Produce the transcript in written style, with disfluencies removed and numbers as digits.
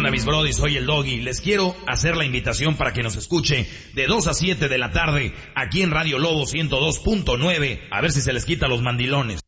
Hola mis brodis, soy el Doggy. Les quiero hacer la invitación para que nos escuche de 2 a 7 de la tarde aquí en Radio Lobo 102.9. A ver si se les quita los mandilones.